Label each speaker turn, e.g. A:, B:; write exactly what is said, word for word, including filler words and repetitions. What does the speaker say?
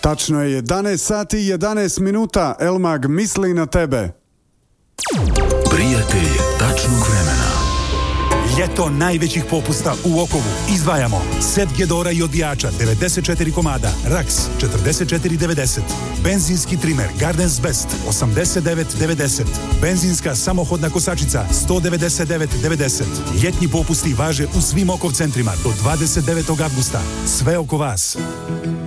A: Tačno je jedanaest sati i jedanaest minuta. Elmag misli na tebe.
B: Prijatelj tačnog vremena.
C: Ljeto najvećih popusta u Okovu. Izdvajamo set gedora i odbijača devedeset četiri komada, Rax četrdeset četiri devedeset, benzinski trimer Gardens Best osamdeset devet devedeset, benzinska samohodna kosačica sto devedeset devet devedeset. Ljetni popusti važe u svim Okov centrima do dvadeset devetog avgusta. Sve oko vas.